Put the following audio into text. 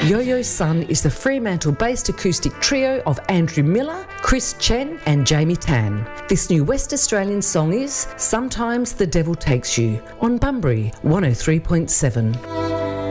Yo-Yo Sun is the Fremantle-based acoustic trio of Andrew Miller, Chris Chen and Jamie Tan. This new West Australian song is Sometimes the Devil Takes You on Bunbury 103.7.